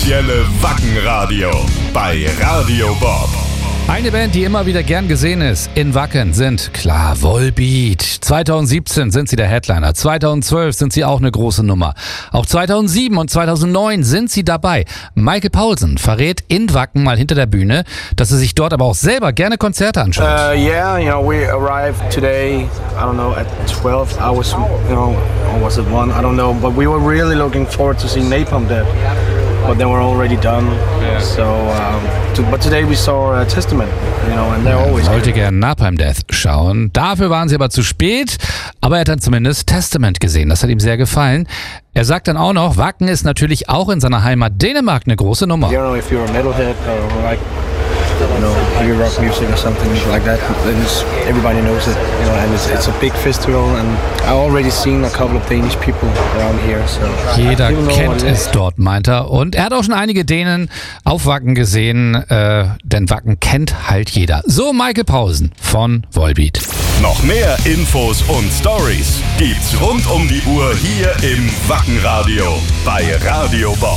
offizielle Wacken-Radio bei Radio Bob. Eine Band, die immer wieder gern gesehen ist in Wacken, sind klar Volbeat. 2017 sind sie der Headliner, 2012 sind sie auch eine große Nummer. Auch 2007 und 2009 sind sie dabei. Michael Paulsen verrät in Wacken mal hinter der Bühne, dass er sich dort aber auch selber gerne Konzerte anschaut. We arrived today, I don't know, at 12 hours, or was it 1, I don't know, but we were really looking forward to seeing Napalm Death. But they were already done. Yeah. So, but today we saw Testament, and they're always. Ich wollte gerne Napalm Death schauen. Dafür waren sie aber zu spät. Aber er hat dann zumindest Testament gesehen. Das hat ihm sehr gefallen. Er sagt dann auch noch, Wacken ist natürlich auch in seiner Heimat Dänemark eine große Nummer. If you're a metalhead or like, heavy rock music or something like that, then everybody knows it. And it's a big festival. And I already seen a couple of Danish people around here. So jeder kennt es dort, meint er. Und er hat auch schon einige Dänen auf Wacken gesehen, denn Wacken kennt halt jeder. So Michael Paulsen von Volbeat. Noch mehr Infos und Stories gibt's rund um die Uhr hier im Wacken-Radio bei Radio Bob.